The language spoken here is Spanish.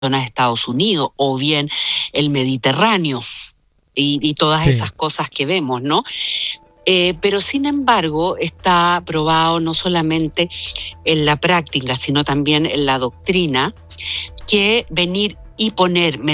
de Estados Unidos o bien el Mediterráneo y todas Sí, esas cosas que vemos, ¿no? Pero sin embargo está probado no solamente en la práctica, sino también en la doctrina, que venir y poner